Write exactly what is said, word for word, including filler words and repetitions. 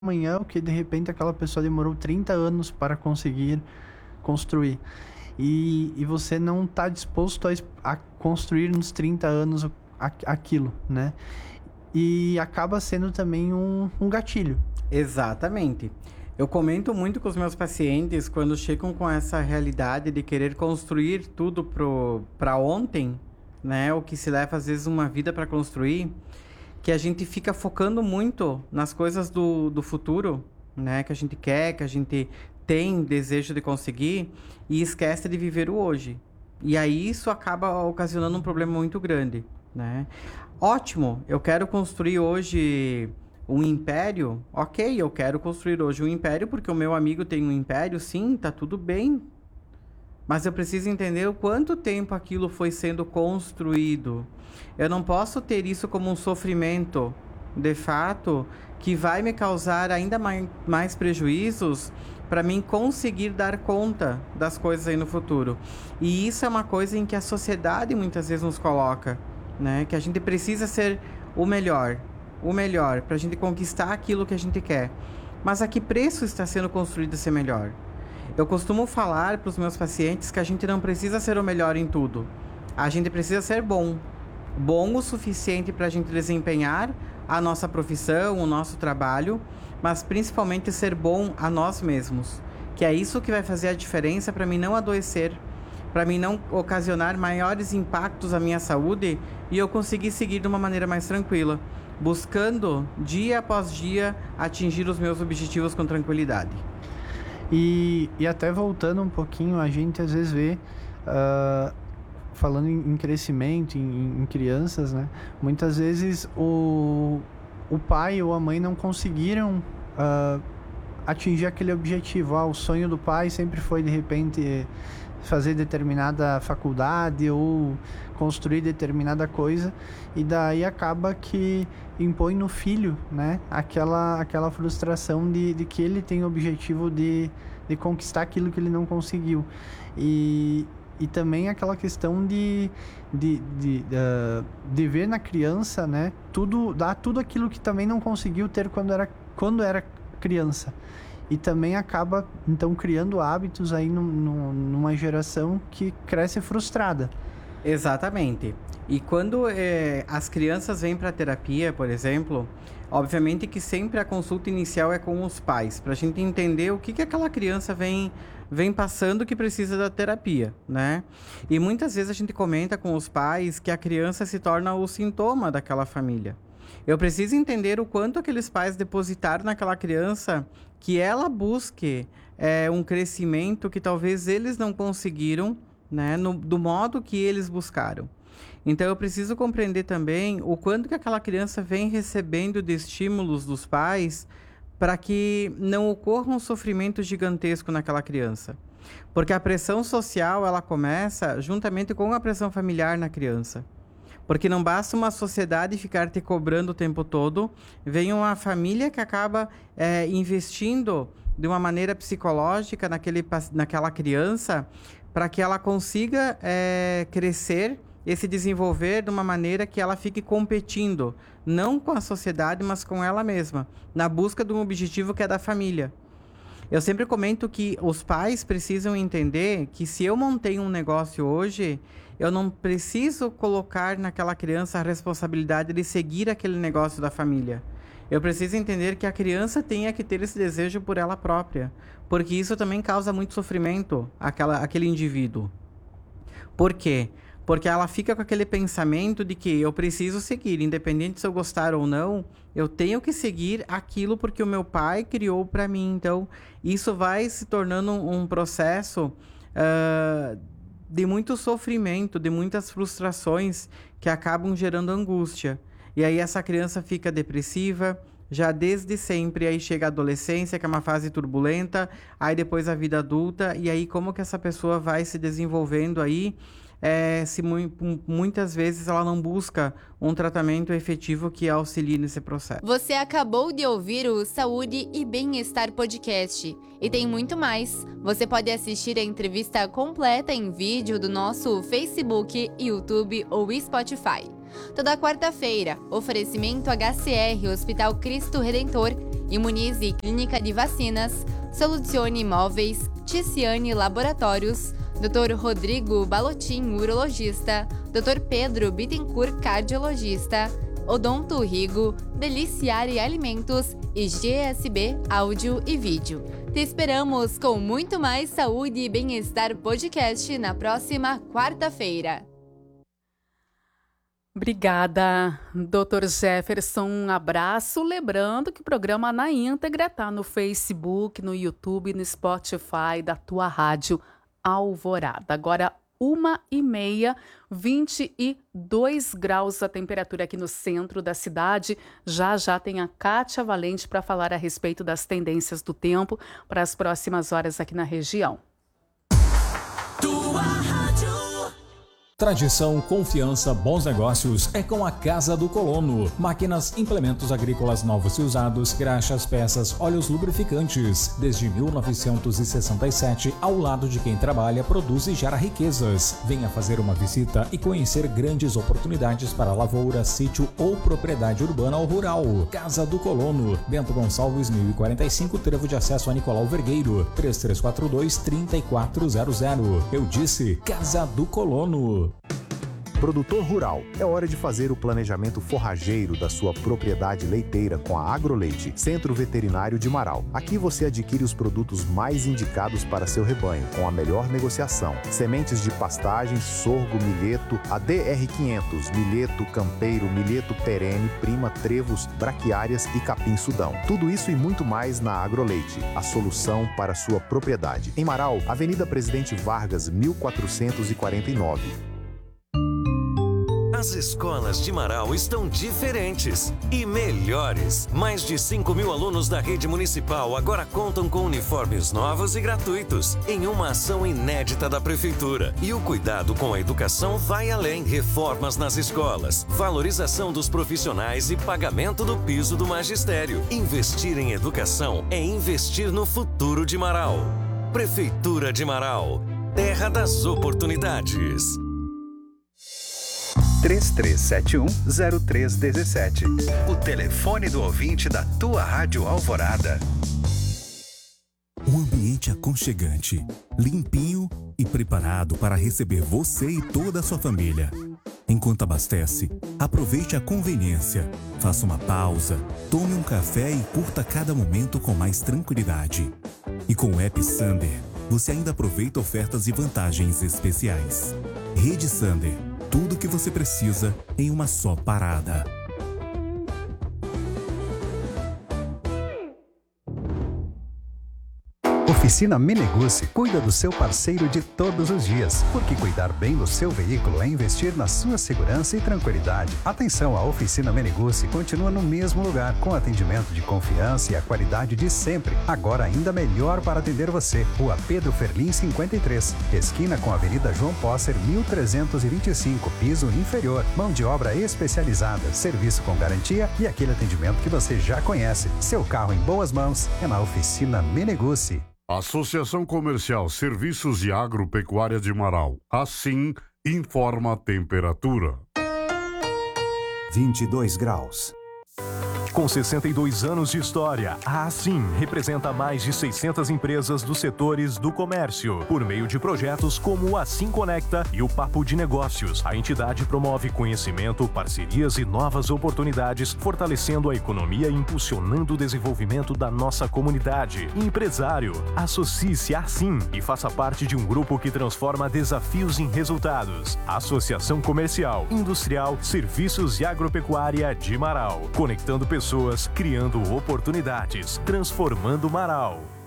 amanhã o que de repente aquela pessoa demorou trinta anos para conseguir construir. E, e você não está disposto a, a construir nos trinta anos aquilo, né? E acaba sendo também um, um gatilho. Exatamente. Eu comento muito com os meus pacientes quando chegam com essa realidade de querer construir tudo para ontem, né? O que se leva às vezes uma vida para construir, que a gente fica focando muito nas coisas do, do futuro, né? Que a gente quer, que a gente tem desejo de conseguir e esquece de viver o hoje. E aí isso acaba ocasionando um problema muito grande, né? Ótimo, eu quero construir hoje um império. Ok, eu quero construir hoje um império porque o meu amigo tem um império. Sim, tá tudo bem. Mas eu preciso entender o quanto tempo aquilo foi sendo construído. Eu não posso ter isso como um sofrimento, de fato, que vai me causar ainda mais, mais prejuízos para mim conseguir dar conta das coisas aí no futuro. E isso é uma coisa em que a sociedade muitas vezes nos coloca, né? Que a gente precisa ser o melhor, o melhor, para a gente conquistar aquilo que a gente quer. Mas a que preço está sendo construído ser melhor? Eu costumo falar para os meus pacientes que a gente não precisa ser o melhor em tudo. A gente precisa ser bom. Bom o suficiente para a gente desempenhar a nossa profissão, o nosso trabalho, mas principalmente ser bom a nós mesmos. Que é isso que vai fazer a diferença para mim não adoecer, para mim não ocasionar maiores impactos à minha saúde e eu conseguir seguir de uma maneira mais tranquila, buscando dia após dia atingir os meus objetivos com tranquilidade. E, e até voltando um pouquinho, a gente às vezes vê, uh, falando em, em crescimento, em, em crianças, né? Muitas vezes o, o pai ou a mãe não conseguiram uh, atingir aquele objetivo. Ah, o sonho do pai sempre foi, de repente, fazer determinada faculdade ou construir determinada coisa, e daí acaba que impõe no filho, né, aquela, aquela frustração de, de que ele tem o objetivo de, de conquistar aquilo que ele não conseguiu. E, e também aquela questão de, de, de, de, uh, de ver na criança, né, tudo, dar tudo aquilo que também não conseguiu ter quando era, quando era criança. E também acaba, então, criando hábitos aí no, no, numa geração que cresce frustrada. Exatamente. E quando é, as crianças vêm para a terapia, por exemplo, obviamente que sempre a consulta inicial é com os pais, para a gente entender o que, que aquela criança vem, vem passando que precisa da terapia, né? E muitas vezes a gente comenta com os pais que a criança se torna o sintoma daquela família. Eu preciso entender o quanto aqueles pais depositaram naquela criança que ela busque é, um crescimento que talvez eles não conseguiram, né, no, do modo que eles buscaram. Então eu preciso compreender também o quanto que aquela criança vem recebendo de estímulos dos pais para que não ocorra um sofrimento gigantesco naquela criança. Porque a pressão social ela começa juntamente com a pressão familiar na criança. Porque não basta uma sociedade ficar te cobrando o tempo todo, vem uma família que acaba é, investindo de uma maneira psicológica naquele, naquela criança para que ela consiga é, crescer e se desenvolver de uma maneira que ela fique competindo, não com a sociedade, mas com ela mesma, na busca de um objetivo que é da família. Eu sempre comento que os pais precisam entender que se eu montei um negócio hoje, eu não preciso colocar naquela criança a responsabilidade de seguir aquele negócio da família. Eu preciso entender que a criança tenha que ter esse desejo por ela própria, porque isso também causa muito sofrimento àquela, àquele indivíduo. Por quê? Porque ela fica com aquele pensamento de que eu preciso seguir, independente se eu gostar ou não, eu tenho que seguir aquilo porque o meu pai criou para mim. Então, isso vai se tornando um processo uh, de muito sofrimento, de muitas frustrações que acabam gerando angústia. E aí essa criança fica depressiva, já desde sempre, aí chega a adolescência, que é uma fase turbulenta, aí depois a vida adulta, e aí como que essa pessoa vai se desenvolvendo aí, é, se mu- muitas vezes ela não busca um tratamento efetivo que auxilie nesse processo. Você acabou de ouvir o Saúde e Bem-Estar Podcast. E tem muito mais. Você pode assistir a entrevista completa em vídeo do nosso Facebook, YouTube ou Spotify. Toda quarta-feira, oferecimento H C R Hospital Cristo Redentor Imunize Clínica de Vacinas, Solucione Imóveis, Ticiane Laboratórios, doutor Rodrigo Balotin, urologista, doutor Pedro Bittencourt, cardiologista, Odonto Rigo, Deliciare Alimentos e G S B Áudio e Vídeo. Te esperamos com muito mais Saúde e Bem-Estar Podcast na próxima quarta-feira. Obrigada, doutor Jefferson. Um abraço. Lembrando que o programa na íntegra está no Facebook, no YouTube, no Spotify da tua rádio Alvorada. Agora, uma e meia, vinte e dois graus a temperatura aqui no centro da cidade. Já já tem a Kátia Valente para falar a respeito das tendências do tempo para as próximas horas aqui na região. Tua rádio. Tradição, confiança, bons negócios é com a Casa do Colono. Máquinas, implementos agrícolas novos e usados, graxas, peças, óleos lubrificantes. Desde mil novecentos e sessenta e sete, ao lado de quem trabalha, produz e gera riquezas. Venha fazer uma visita e conhecer grandes oportunidades para lavoura, sítio ou propriedade urbana ou rural. Casa do Colono, Bento Gonçalves mil e quarenta e cinco, trevo de acesso a Nicolau Vergueiro, três três quatro dois, três quatro zero zero. Eu disse Casa do Colono. Produtor rural, é hora de fazer o planejamento forrageiro da sua propriedade leiteira com a Agroleite, Centro Veterinário de Marau. Aqui você adquire os produtos mais indicados para seu rebanho, com a melhor negociação. Sementes de pastagens, sorgo, milheto, a D R quinhentos, milheto campeiro, milheto perene, prima, trevos, braquiárias e capim-sudão. Tudo isso e muito mais na Agroleite, a solução para sua propriedade. Em Marau, Avenida Presidente Vargas, mil quatrocentos e quarenta e nove. As escolas de Marau estão diferentes e melhores. Mais de cinco mil alunos da rede municipal agora contam com uniformes novos e gratuitos, em uma ação inédita da Prefeitura. E o cuidado com a educação vai além. Reformas nas escolas, valorização dos profissionais e pagamento do piso do magistério. Investir em educação é investir no futuro de Marau. Prefeitura de Marau, terra das oportunidades. três três sete um, zero três um sete. O telefone do ouvinte da tua Rádio Alvorada. Um ambiente aconchegante, limpinho e preparado para receber você e toda a sua família. Enquanto abastece, aproveite a conveniência. Faça uma pausa, tome um café e curta cada momento com mais tranquilidade. E com o app Sander, você ainda aproveita ofertas e vantagens especiais. Rede Sander. Tudo o que você precisa em uma só parada. Oficina Meneguzzi cuida do seu parceiro de todos os dias, porque cuidar bem do seu veículo é investir na sua segurança e tranquilidade. Atenção, a Oficina Meneguzzi continua no mesmo lugar, com atendimento de confiança e a qualidade de sempre. Agora ainda melhor para atender você. Rua Pedro Ferlim cinquenta e três, esquina com a Avenida João Posser mil trezentos e vinte e cinco, piso inferior. Mão de obra especializada, serviço com garantia e aquele atendimento que você já conhece. Seu carro em boas mãos é na Oficina Meneguzzi. Associação Comercial Serviços e Agropecuária de Marau. Assim, informa a temperatura. vinte e dois graus. Com sessenta e dois anos de história, a Assim representa mais de seiscentas empresas dos setores do comércio. Por meio de projetos como o Assim Conecta e o Papo de Negócios, a entidade promove conhecimento, parcerias e novas oportunidades, fortalecendo a economia e impulsionando o desenvolvimento da nossa comunidade. Empresário, associe-se a Assim e faça parte de um grupo que transforma desafios em resultados. Associação Comercial, Industrial, Serviços e Agropecuária de Marau. Conectando pessoas, criando oportunidades, transformando Marau.